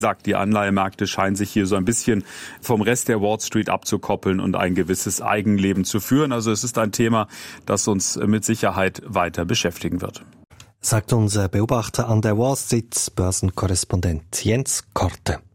sagt, die Anleihemärkte scheinen sich hier so ein bisschen vom Rest der Wall Street abzukoppeln und ein gewisses Eigenleben zu führen. Also es ist ein Thema, das uns mit Sicherheit weiter beschäftigen wird. Sagt unser Beobachter an der Wall Street, Börsenkorrespondent Jens Korte.